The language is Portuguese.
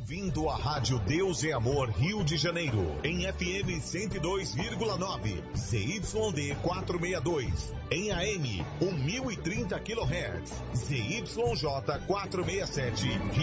ouvindo a Rádio Deus é Amor Rio de Janeiro, em FM 102,9, ZYD 462, em AM 1030 kHz, ZYJ 467.